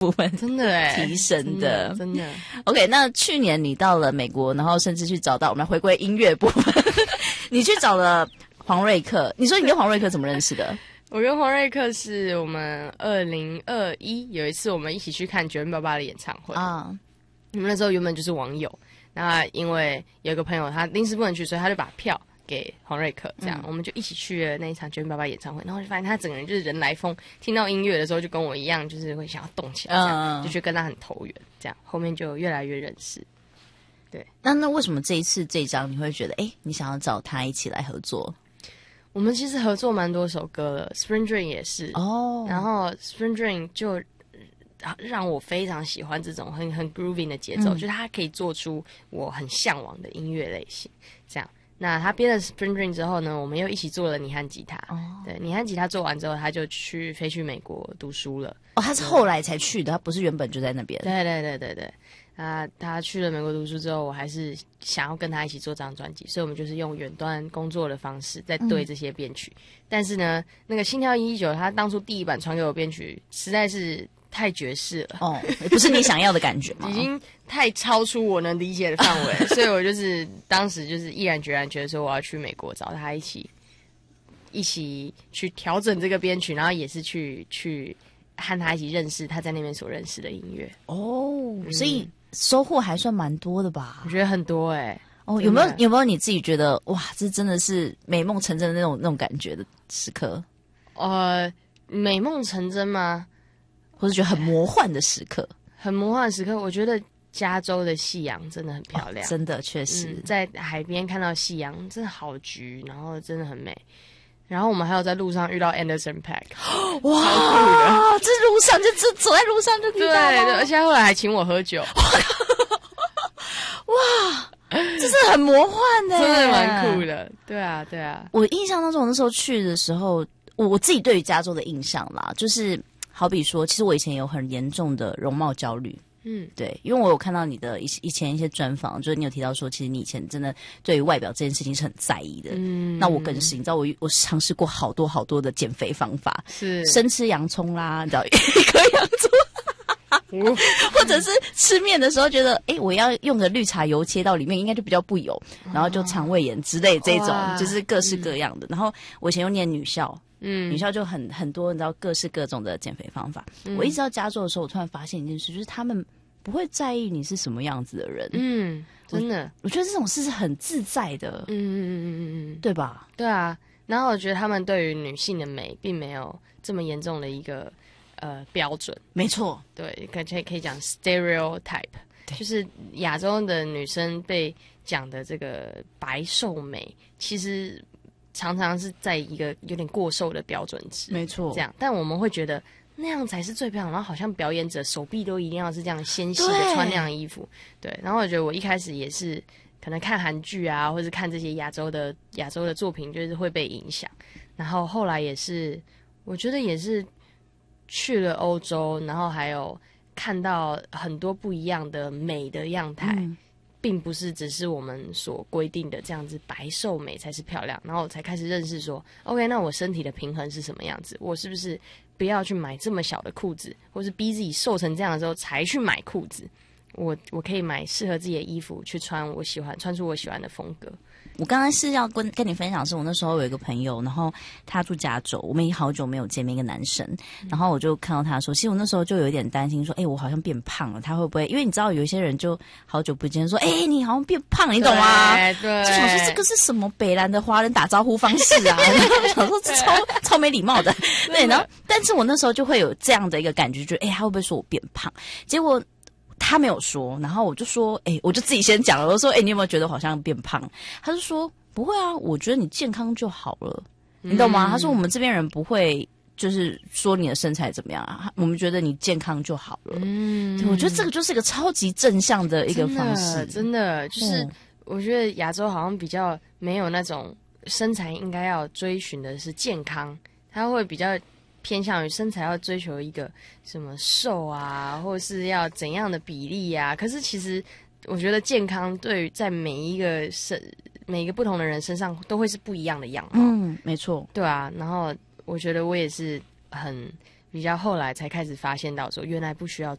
部分真的提升的， 真的。 OK， 那去年你到了美国，然后甚至去找到我们回归音乐部分，你去找了黄瑞克。你说你跟黄瑞克怎么认识的？ 我跟黄瑞克是我们2021有一次我们一起去看988的演唱会啊。我们那时候原本就是网友，那因为有一个朋友他临时不能去，所以他就把票给黄瑞克，这样、我们就一起去了那一场988演唱会。然后就发现他整个人就是人来疯，听到音乐的时候就跟我一样，就是会想要动起来，这样、就觉得跟他很投缘，这样后面就越来越认识。对， 那为什么这一次这一张你会觉得你想要找他一起来合作？ 我们其实合作蛮多首歌了 ，Spring Dream 也是哦，然后 Spring Dream 就让我非常喜欢这种很 grooving 的节奏，就是它可以做出我很向往的音乐类型。这样，那他编了 Spring Dream 之后呢，我们又一起做了你和吉他。对，你和吉他做完之后，他就飞去美国读书了。 他是后来才去的，他不是原本就在那边。 对。他去了美国读书之后，我还是想要跟他一起做这张专辑，所以我们就是用远端工作的方式在对这些编曲。但是呢，那个心跳119，他当初第一版传给我编曲，实在是太爵士了不是你想要的感觉吗？ 已经太超出我能理解的范围，所以我就是当时就是毅然决然觉得说我要去美国找他一起去调整这个编曲，然后也是去和他一起认识他在那边所认识的音乐。 所以收获还算蛮多的吧？ 我觉得很多有没有你自己觉得哇，这真的是美梦成真的那种感觉的时刻？ 美梦成真吗？ 或是觉得很魔幻的时刻？ 很魔幻的时刻，我觉得加州的夕阳真的很漂亮， 真的确实、 在海边看到夕阳真的好橘，然后真的很美。然后我们还有在路上遇到 Anderson .Paak， 哇，这路上就走在路上就遇到了， 对，而且他后来还请我喝酒， 哇，这是很魔幻的， 真的蛮酷的。对啊。 我印象当中，我那时候去的时候，我自己对于加州的印象啦，就是好比说，其实我以前有很严重的容貌焦虑。对，因为我有看到你的以前一些专访，就是你有提到说，其实你以前真的对于外表这件事情是很在意的。那我更是，你知道我尝试过好多的减肥方法，是生吃洋葱啦，你知道一颗洋葱，或者是吃面的时候觉得，我要用个绿茶油切到里面，应该就比较不油，然后就肠胃炎之类这种，就是各式各样的。然后我以前又念女校。女校就很多，你知道各式各种的减肥方法。我一直到加州的时候，我突然发现一件事，就是他们不会在意你是什么样子的人。真的，我觉得这种事是很自在的。对吧？ 对啊。然后我觉得他们对于女性的美并没有这么严重的一个标准。 没错， 对，可以讲 stereotype， 就是亚洲的女生被讲的这个白瘦美，其实常常是在一个有点过瘦的标准值， 没错， 这样，但我们会觉得那样才是最漂亮，然后好像表演者手臂都一定要是这样纤细的穿那样的衣服，对。然后我觉得我一开始也是可能看韩剧啊，或是看这些亚洲的作品，就是会被影响。然后后来也是，我觉得也是去了欧洲，然后还有看到很多不一样的美的样态。并不是只是我们所规定的这样子白瘦美才是漂亮，然后我才开始认识说 OK， 那我身体的平衡是什么样子，我是不是不要去买这么小的裤子，或是逼自己瘦成这样的时候才去买裤子，我可以买适合自己的衣服去穿出我喜欢的风格。 我刚才是要跟你分享，是我那时候有一个朋友，然后他住加州，我们也好久没有见面，一个男生，然后我就看到他说，其实我那时候就有一点担心说，我好像变胖了，他会不会？因为你知道有一些人就好久不见说，你好像变胖，你懂吗？ 对， 就想说这个是什么北兰的华人打招呼方式啊？想说这超没礼貌的，对。然后，但是我那时候就会有这样的一个感觉，就他会不会说我变胖？结果他没有说，然后我就说，我就自己先讲了，我说，你有没有觉得好像变胖？他就说不会啊，我觉得你健康就好了，你懂吗？他说我们这边人不会就是说你的身材怎么样啊，我们觉得你健康就好了。我觉得这个就是一个超级正向的一个方式， 真的就是我觉得亚洲好像比较没有那种身材应该要追寻的是健康，他会比较偏向于身材要追求一个什么瘦啊，或是要怎样的比例啊。可是其实我觉得健康对于在每一个不同的人身上都会是不一样的样貌。 没错， 对啊。然后我觉得我也是很比较后来才开始发现到说，原来不需要